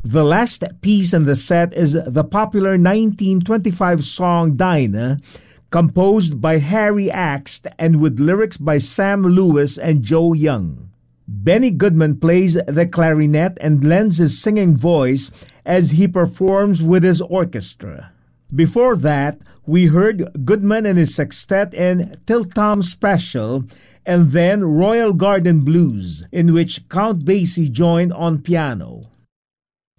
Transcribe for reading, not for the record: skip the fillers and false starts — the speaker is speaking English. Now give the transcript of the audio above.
The last piece in the set is the popular 1925 song Dinah, composed by Harry Axt and with lyrics by Sam Lewis and Joe Young. Benny Goodman plays the clarinet and lends his singing voice as he performs with his orchestra. Before that, we heard Goodman and his sextet in Till Tom Special, and then Royal Garden Blues, in which Count Basie joined on piano.